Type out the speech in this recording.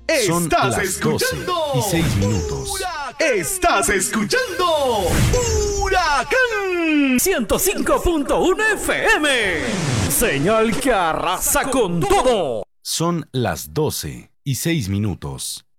Son Estás las escuchando 12:06. Estás escuchando Huracán 105.1 FM. Señal que arrasa con todo. Son las 12:06.